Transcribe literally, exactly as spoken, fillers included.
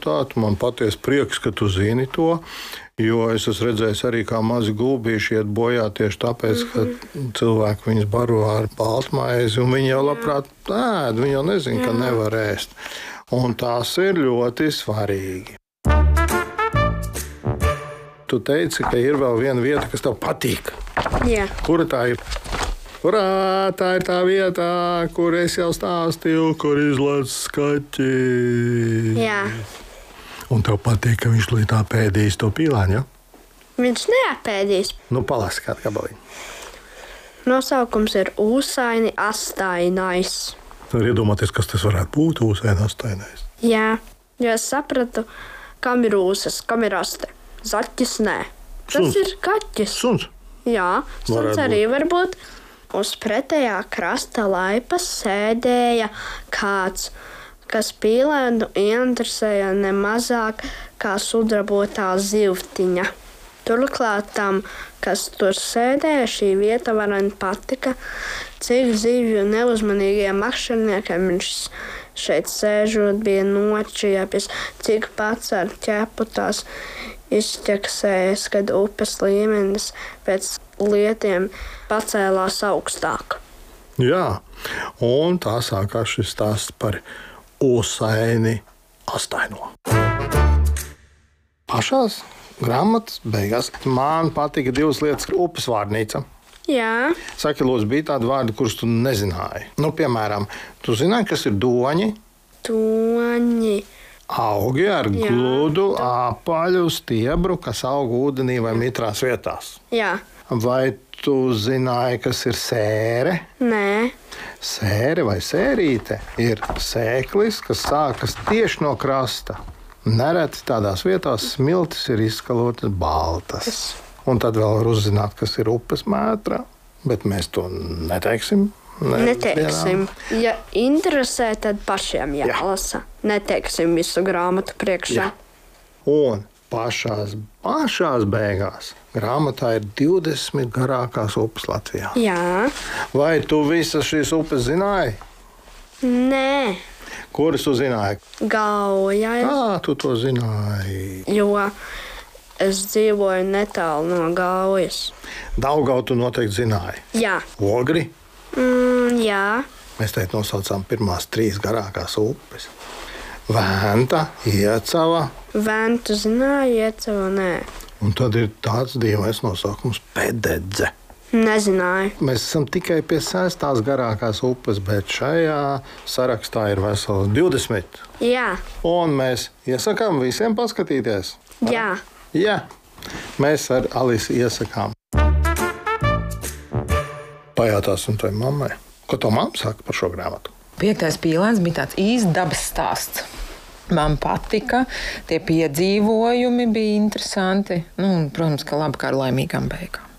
rezultātu. Man patiesi prieks, ka tu zini to. Jo es esmu redzējis arī, kā mazi gulbīši iet bojā tieši tāpēc, ka cilvēki viņus baro ar baltmaizi, un viņi jau labprāt ēd, viņi jau nezina, ka nevar ēst. Un tas ir ļoti svarīgi. Tu teici, ka ir vēl viena vieta, kas tev patīk. Jā. Kura tā ir? Urā, tā ir tā vieta, kur es jau stāstīju, kur izlaiž skaķi. Jā. Un tev patīk, ka viņš līdz tā pēdīs to pīlāņu, ja? Viņš neapēdīs. Nu, palasi kādu gabaliņu. Nosaukums ir ūsaini astainais. Var iedomāties, kas tas varētu būt, ūsaini astainais. Jā, jo es sapratu, kam ir ūsas, kam ir aste. Zaķis nē. Tas Suns. ir kaķis. Suns. Jā, suns Varētu arī var būt. Uz pretējā krasta laipas sēdēja kāds, kas pīlēnu ieinteresēja nemazāk kā sudrabotā zivtiņa. Turklāt tam, kas tur sēdēja, šī vieta varēja patika, cik zivju neuzmanīgiem makšķerniekiem viņš šeit sēžot bija nočiepies, cik pats ar ķepu tās izķeksējas, kad upes līmenis pēc lietiem pacēlās augstāk. Jā, un tā sākās šis stāsts par ūsaini astaino. Pašās grāmatas beigās man patika divas lietas. Upes vārnīca. Jā. Saki, lūdzu, bija tādi vārdi, kurus tu nezināji. Nu, piemēram, tu zināji, kas ir doņi? Toņi. Augi ar Jā. gludu, apaļu stiebru, kas aug ūdenī vai mitrās vietās. Jā. Vai tu zināji, kas ir sēre? Nē. Sēre vai sērīte ir sēklis, kas sākas tieši no krasta. Nereti tādās vietās smiltis ir izskalotas baltas. Un tad vēl var uzzināt, kas ir upes mētra, bet mēs to neteiksim. Ne, Neteiksim. Ja interesē, tad pašiem Jā. jālasa. Neteiksim visu grāmatu priekšā. Jā. Un pašās, pašās beigās grāmatā ir divdesmit garākās upes Latvijā. Jā. Vai tu visas šīs upes zināji? Nē. Kuras tu zināji? Gauja. Kā tu to zināji? Jo es dzīvoju netālu no Gaujas. Daugau tu noteikti zināji. Jā. Ogri. Mm, jā. Mēs teikt nosaucām pirmās trīs garākās upes. Vēnta, Iecava. Vēntu zināju, Iecava nē. Un tad ir tāds dīvains nosaukums Pededze. Nezināju. Mēs esam tikai pie sestās garākās upes, bet šajā sarakstā ir veseli divdesmit. Jā. Un mēs iesakām visiem paskatīties. Jā. Jā, mēs ar Alisi iesakām. Pajautāsim tai mammai, ko to mamma saka par šo grāmatu. Piektais pīlēns bija tāds īsts dabas stāsts. Man patika, tie piedzīvojumi bija interesanti. Nu, un, protams, ka labi kā ar laimīgām beigām.